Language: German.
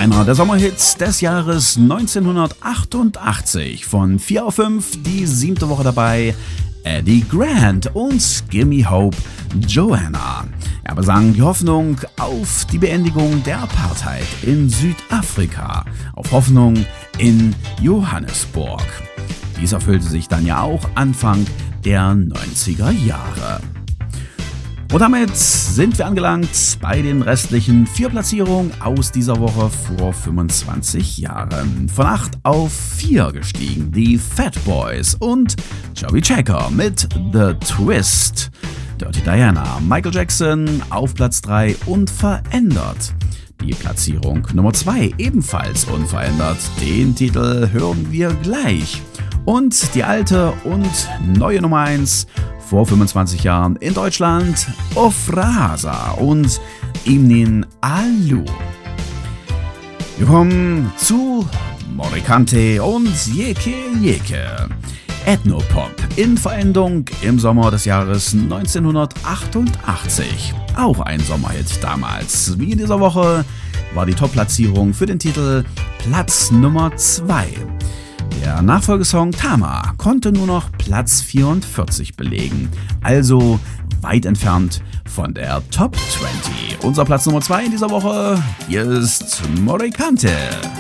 Einer der Sommerhits des Jahres 1988. Von 4 auf 5, die 7. Woche dabei. Eddie Grant und Gimme Hope Joanna. Er besang die Hoffnung auf die Beendigung der Apartheid in Südafrika. Auf Hoffnung in Johannesburg. Dies erfüllte sich dann ja auch Anfang der 90er Jahre. Und damit sind wir angelangt bei den restlichen 4 Platzierungen aus dieser Woche vor 25 Jahren. Von 8 auf 4 gestiegen die Fat Boys und Joey Checker mit The Twist. Dirty Diana, Michael Jackson auf Platz 3 und verändert. Die Platzierung Nummer 2 ebenfalls unverändert. Den Titel hören wir gleich. Und die alte und neue Nummer 1 vor 25 Jahren in Deutschland, Ofrasa und Imnin Alu. Wir kommen zu Morikante und Yeke Yeke. Ethnopop in Veränderung im Sommer des Jahres 1988. Auch ein Sommerhit damals. Wie in dieser Woche war die Top-Platzierung für den Titel Platz Nummer 2. Der Nachfolgesong Tama konnte nur noch Platz 44 belegen, also weit entfernt von der Top 20. Unser Platz Nummer 2 in dieser Woche, hier ist Morikante.